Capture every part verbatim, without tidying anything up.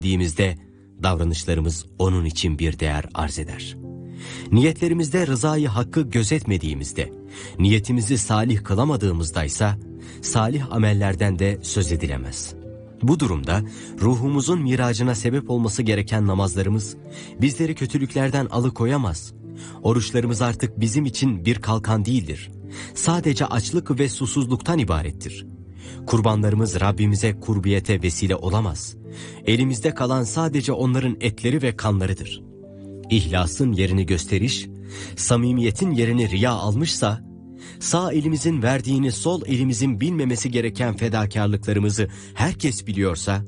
ettiğimizde davranışlarımız onun için bir değer arz eder. Niyetlerimizde rızayı hakkı gözetmediğimizde, niyetimizi salih kılamadığımızdaysa salih amellerden de söz edilemez. Bu durumda ruhumuzun miracına sebep olması gereken namazlarımız bizleri kötülüklerden alıkoyamaz. Oruçlarımız artık bizim için bir kalkan değildir. Sadece açlık ve susuzluktan ibarettir. Kurbanlarımız Rabbimize kurbiyete vesile olamaz. Elimizde kalan sadece onların etleri ve kanlarıdır. İhlasın yerini gösteriş, samimiyetin yerini riya almışsa, sağ elimizin verdiğini sol elimizin bilmemesi gereken fedakarlıklarımızı herkes biliyorsa,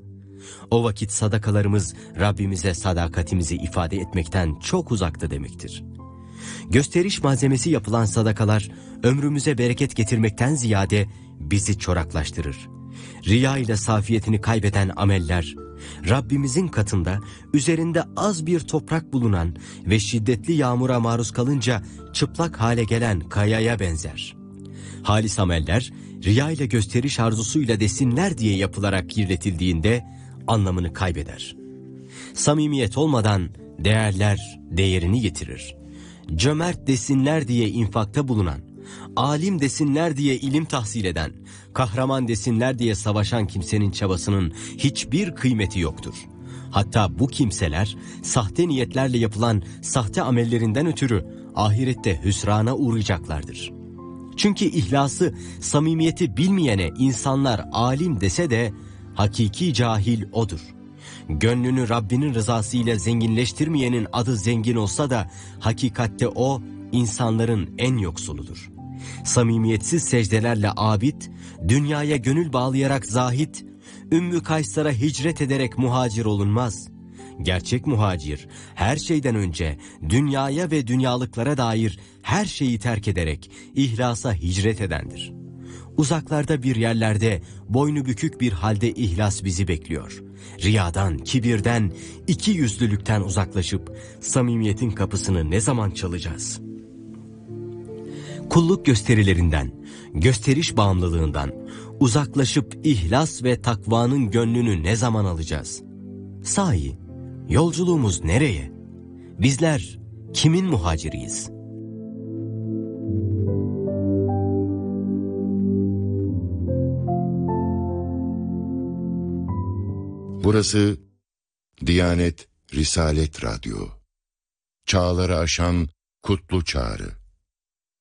o vakit sadakalarımız Rabbimize sadakatimizi ifade etmekten çok uzakta demektir. Gösteriş malzemesi yapılan sadakalar ömrümüze bereket getirmekten ziyade bizi çoraklaştırır. Riya ile safiyetini kaybeden ameller, Rabbimizin katında üzerinde az bir toprak bulunan ve şiddetli yağmura maruz kalınca çıplak hale gelen kayaya benzer. Halis ameller, riya ile gösteriş arzusuyla desinler diye yapılarak kirletildiğinde anlamını kaybeder. Samimiyet olmadan değerler değerini yitirir. Cömert desinler diye infakta bulunan, alim desinler diye ilim tahsil eden, kahraman desinler diye savaşan kimsenin çabasının hiçbir kıymeti yoktur. Hatta bu kimseler sahte niyetlerle yapılan sahte amellerinden ötürü ahirette hüsrana uğrayacaklardır. Çünkü ihlası, samimiyeti bilmeyene insanlar alim dese de hakiki cahil odur. Gönlünü Rabbinin rızası ile zenginleştirmeyenin adı zengin olsa da hakikatte o insanların en yoksuludur. Samimiyetsiz secdelerle abid, dünyaya gönül bağlayarak zahit, Ümmü Kaysar'a hicret ederek muhacir olunmaz. Gerçek muhacir, her şeyden önce dünyaya ve dünyalıklara dair her şeyi terk ederek ihlasa hicret edendir. Uzaklarda bir yerlerde boynu bükük bir halde ihlas bizi bekliyor. Riyadan, kibirden, iki yüzlülükten uzaklaşıp samimiyetin kapısını ne zaman çalacağız? Kulluk gösterilerinden, gösteriş bağımlılığından uzaklaşıp ihlas ve takvanın gönlünü ne zaman alacağız? Sahi, yolculuğumuz nereye? Bizler kimin muhaciriyiz? Burası Diyanet Risalet Radyo. Çağları aşan kutlu çağrı.